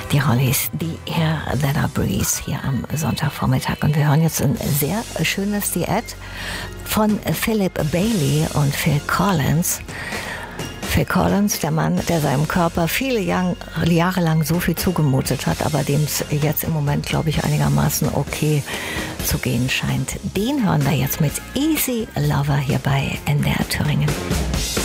Die Hollies, The Air That I Breathe hier am Sonntagvormittag. Und wir hören jetzt ein sehr schönes Duett von Philip Bailey und Phil Collins. Phil Collins, der Mann, der seinem Körper viele Jahre lang so viel zugemutet hat, aber dem es jetzt im Moment, glaube ich, einigermaßen okay zu gehen scheint. Den hören wir jetzt mit Easy Lover hier bei NDR Thüringen.